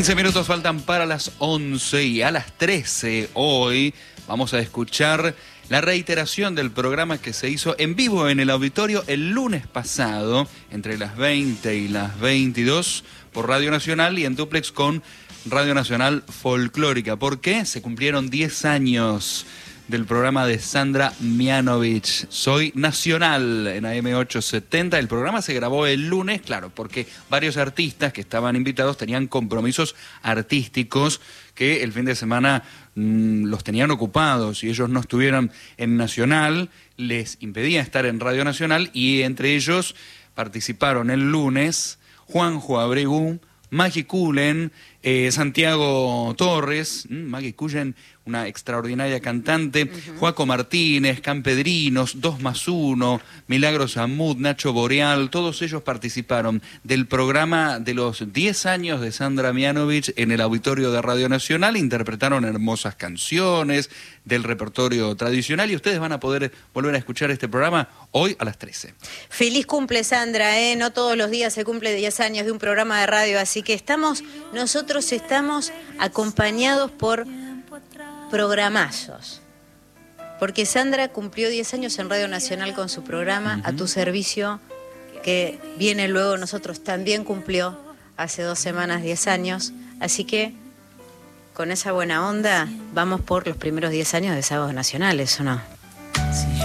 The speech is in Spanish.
15 minutos faltan para las 11 y a las 13 hoy vamos a escuchar la reiteración del programa que se hizo en vivo en el auditorio el lunes pasado, entre las 20 y las 22, por Radio Nacional y en dúplex con Radio Nacional Folclórica. ¿Por qué? Se cumplieron 10 años del programa de Sandra Mianovich, Soy Nacional, en AM870. El programa se grabó el lunes, claro, porque varios artistas que estaban invitados tenían compromisos artísticos que el fin de semana los tenían ocupados y ellos no estuvieron en Nacional, les impedía estar en Radio Nacional, y entre ellos participaron el lunes Juanjo Abregu, Maggie Cullen, Santiago Torres, Maggie Cullen, una extraordinaria cantante, Joaco Martínez, Campedrinos, 2+1, Milagros Amud, Nacho Boreal, todos ellos participaron del programa de los 10 años de Sandra Mianovich en el auditorio de Radio Nacional, interpretaron hermosas canciones del repertorio tradicional y ustedes van a poder volver a escuchar este programa hoy a las 13. Feliz cumple, Sandra, no todos los días se cumple 10 años de un programa de radio, así que nosotros estamos acompañados por programazos, porque Sandra cumplió 10 años en Radio Nacional con su programa A Tu Servicio, que viene luego. Nosotros también cumplió hace 2 semanas 10 años, así que con esa buena onda vamos por los primeros 10 años de Sábados Nacionales, ¿o no?